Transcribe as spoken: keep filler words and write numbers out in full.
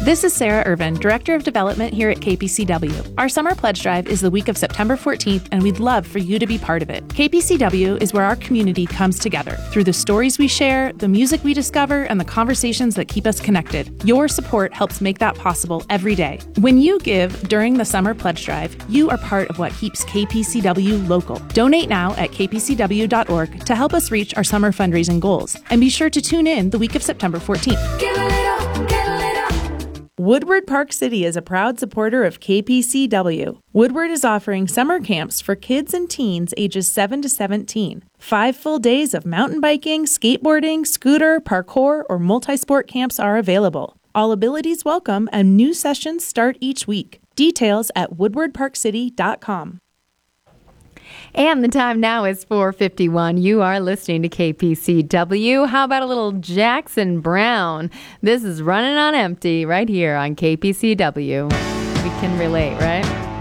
This is Sarah Irvin, Director of Development here at K P C W. Our Summer Pledge Drive is the week of September fourteenth, and we'd love for you to be part of it. K P C W is where our community comes together through the stories we share, the music we discover, and the conversations that keep us connected. Your support helps make that possible every day. When you give during the Summer Pledge Drive, you are part of what keeps K P C W local. Donate now at k p c w dot org to help us reach our summer fundraising goals. And be sure to tune in the week of September fourteenth. Give a little, get a little. Woodward Park City is a proud supporter of K P C W. Woodward is offering summer camps for kids and teens ages seven to seventeen. Five full days of mountain biking, skateboarding, scooter, parkour, or multi-sport camps are available. All abilities welcome, and new sessions start each week. Details at woodward park city dot com. And the time now is four fifty-one. You are listening to K P C W. How about a little Jackson Browne? This is Running on Empty right here on K P C W. We can relate, right?